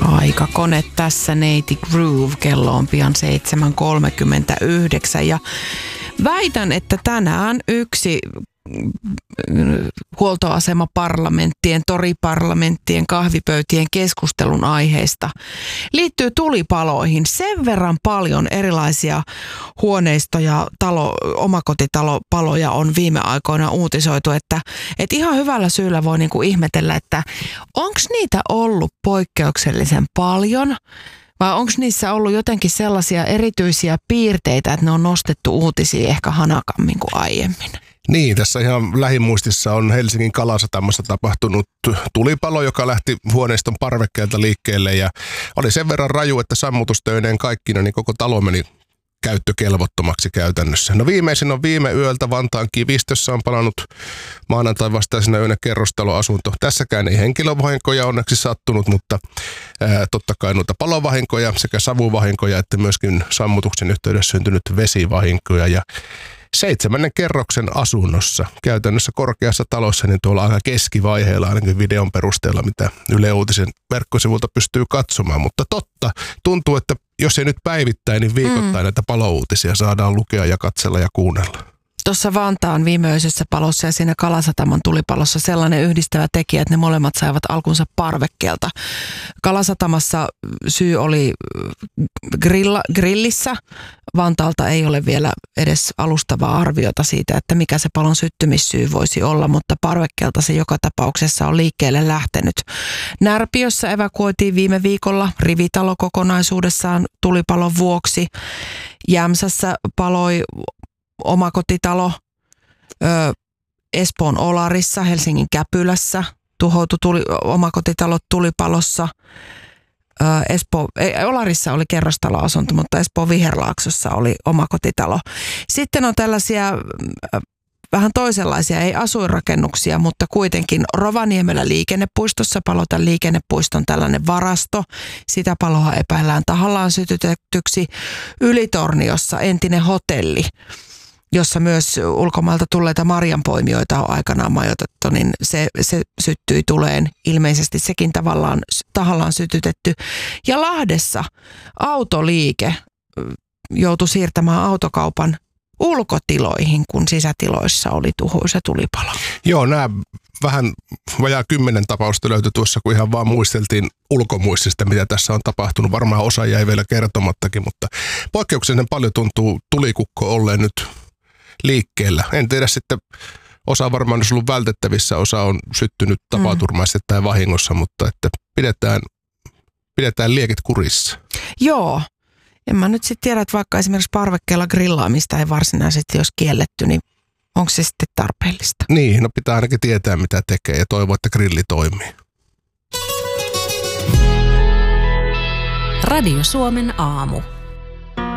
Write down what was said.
Aikakone tässä, Neiti Groove. Kello on pian 7.39 ja väitän, että tänään yksi huoltoasemaparlamenttien, toriparlamenttien, kahvipöytien keskustelun aiheista liittyy tulipaloihin. Sen verran paljon erilaisia huoneistoja, omakotitalopaloja on viime aikoina uutisoitu, että ihan hyvällä syyllä voi niinku ihmetellä, että onko niitä ollut poikkeuksellisen paljon vai onko niissä ollut jotenkin sellaisia erityisiä piirteitä, että ne on nostettu uutisiin ehkä hanakammin kuin aiemmin. Niin, tässä ihan lähimuistissa on Helsingin Kalasatamassa tapahtunut tulipalo, joka lähti huoneiston parvekkeelta liikkeelle ja oli sen verran raju, että sammutustöineen kaikkina, niin koko talo meni käyttökelvottomaksi käytännössä. No viimeisin on viime yöltä Vantaan Kivistössä on palannut maanantai vastaisena yönä kerrostaloasunto. Tässäkään ei henkilövahinkoja onneksi sattunut, mutta totta kai noita palovahinkoja sekä savuvahinkoja että myöskin sammutuksen yhteydessä syntynyt vesivahinkoja ja 7. kerroksen asunnossa, käytännössä korkeassa talossa, niin tuolla aika keskivaiheella ainakin videon perusteella, mitä Yle Uutisen verkkosivulta pystyy katsomaan. Mutta totta, tuntuu, että jos ei nyt päivittäin, niin viikoittain näitä palouutisia saadaan lukea ja katsella ja kuunnella. Tuossa Vantaan viimeisessä palossa ja siinä Kalasataman tulipalossa sellainen yhdistävä tekijä, että ne molemmat saivat alkunsa parvekkeelta. Kalasatamassa syy oli grillissä. Vantaalta ei ole vielä edes alustavaa arviota siitä, että mikä se palon syttymissyy voisi olla, mutta parvekkeelta se joka tapauksessa on liikkeelle lähtenyt. Närpiössä evakuoitiin viime viikolla rivitalo kokonaisuudessaan tulipalon vuoksi. Jämsässä paloi omakotitalo, Espoon Olarissa, Helsingin Käpylässä tuhoutui omakotitalot tulipalossa. Olarissa oli kerrostaloasunto, mutta Espoon Viherlaaksossa oli omakotitalo. Sitten on tällaisia vähän toisenlaisia, ei asuinrakennuksia, mutta kuitenkin Rovaniemellä liikennepuistossa paloi liikennepuiston tällainen varasto. Sitä paloa epäillään tahallaan sytytettyksi. Ylitorniossa entinen hotelli, jossa myös ulkomailta tulleita marjanpoimijoita on aikanaan majoitettu, niin se syttyi tuleen. Ilmeisesti sekin tahallaan sytytetty. Ja Lahdessa autoliike joutui siirtämään autokaupan ulkotiloihin, kun sisätiloissa oli tuhoisa tulipalo. Joo, nämä vähän vajaa 10 tapausta löytyi tuossa, kun ihan vaan muisteltiin ulkomuistista, mitä tässä on tapahtunut. Varmaan osa jäi vielä kertomattakin, mutta poikkeuksellisen paljon tuntuu tulikukko olleen nyt liikkeellä. En tiedä sitten, osa varmaan olisi ollut vältettävissä, osa on syttynyt tapaturmaisesti tai vahingossa, mutta että pidetään liekit kurissa. Joo. En mä nyt sitten tiedä, että vaikka esimerkiksi parvekkeella grillaamista ei varsinaisesti olisi kielletty, niin onko se sitten tarpeellista? Niin, no pitää ainakin tietää mitä tekee ja toivoa, että grilli toimii. Radio Suomen aamu.